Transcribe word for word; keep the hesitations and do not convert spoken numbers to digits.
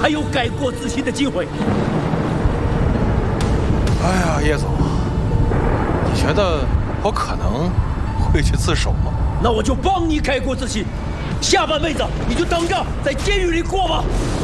还有改过自新的机会。 哎呀，叶总，你觉得我可能会去自首吗？ 那我就帮你改过自新，下半辈子你就等着在监狱里过吧。